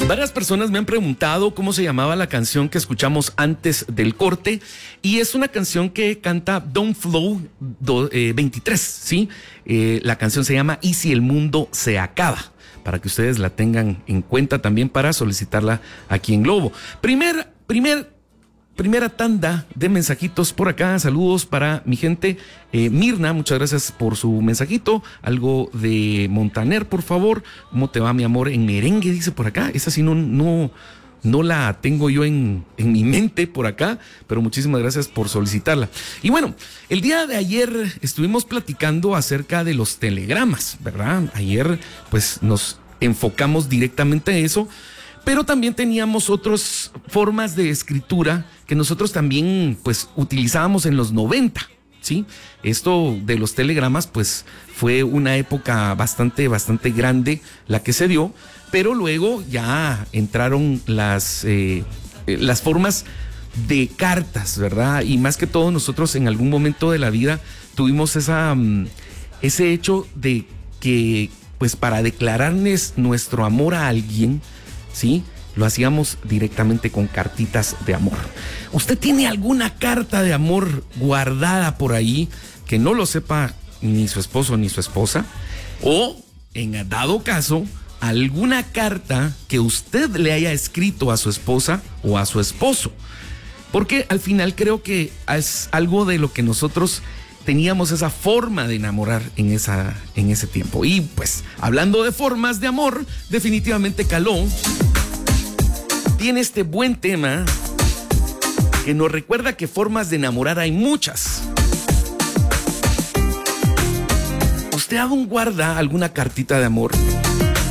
Varias personas me han preguntado cómo se llamaba la canción que escuchamos antes del corte, y es una canción que canta Don Flow 23, ¿sí? La canción se llama ¿Y si el mundo se acaba? Para que ustedes la tengan en cuenta también para solicitarla aquí en Globo. Primera tanda de mensajitos por acá. Saludos para mi gente. Mirna, muchas gracias por su mensajito. Algo de Montaner, por favor. ¿Cómo te va, mi amor? En merengue, dice por acá. Esa sí no la tengo yo en mi mente por acá, pero muchísimas gracias por solicitarla. Y bueno, el día de ayer estuvimos platicando acerca de los telegramas, ¿verdad? Ayer pues nos enfocamos directamente en eso, pero también teníamos otras formas de escritura que nosotros también pues utilizábamos en los 90, ¿sí? Esto de los telegramas pues fue una época bastante grande la que se dio, pero luego ya entraron las formas de cartas, ¿verdad? Y más que todo nosotros en algún momento de la vida tuvimos ese hecho de que pues para declararles nuestro amor a alguien, ¿sí? Lo hacíamos directamente con cartitas de amor. ¿Usted tiene alguna carta de amor guardada por ahí que no lo sepa ni su esposo ni su esposa? O, en dado caso, alguna carta que usted le haya escrito a su esposa o a su esposo. Porque al final creo que es algo de lo que nosotros teníamos esa forma de enamorar en ese tiempo. Y pues, hablando de formas de amor, definitivamente Caló tiene este buen tema que nos recuerda que formas de enamorar hay muchas. ¿Usted aún guarda alguna cartita de amor?